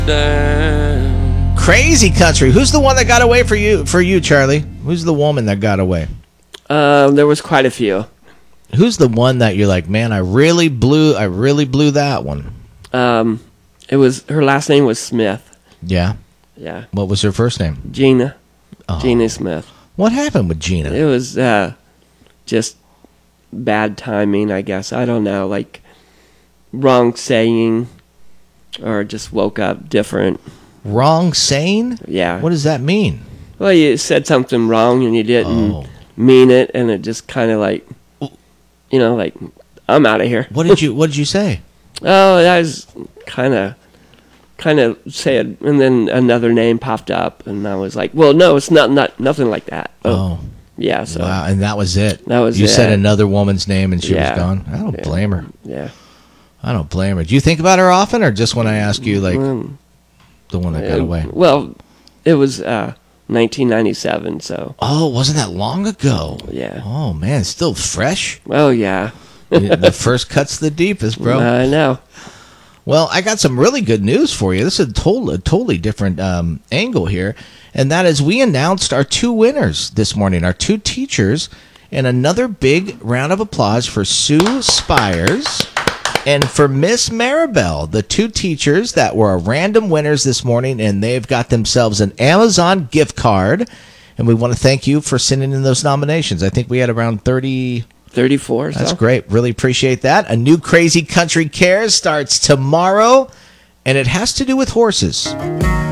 Crazy Country. Who's the one that got away for you, Charlie? Who's the woman that got away? There was quite a few. Who's the one that you're like, man, I really blew that one? It was her last name was Smith. Yeah. Yeah. What was her first name? Gina. Oh. Gina Smith. What happened with Gina? It was just bad timing, I guess. I don't know, like wrong saying, or just woke up different. Wrong saying? Yeah. What does that mean? Well, you said something wrong and you didn't mean it, and it just kind of like, like, I'm out of here. What did you say? Oh, I was kind of said, and then another name popped up, and I was like, well, no, it's not nothing like that. Oh. Yeah, so. Wow, and that was it. That was you it. said another woman's name and she was gone? I don't blame her. Yeah. I don't blame her. Do you think about her often, or just when I ask you, like, the one that got away? Well, it was 1997, so. Oh, wasn't that long ago? Yeah. Oh, man, still fresh? Oh, yeah. The first cut's the deepest, bro. I know. Well, I got some really good news for you. This is a totally different angle here, and that is we announced our 2 winners this morning, our 2 teachers, and another big round of applause for Sue Spires and for Miss Maribel, the 2 teachers that were random winners this morning, and they've got themselves an Amazon gift card, and we want to thank you for sending in those nominations. I think we had around 34. That's great. Really appreciate that. A new Crazy Country Cares starts tomorrow, and it has to do with horses.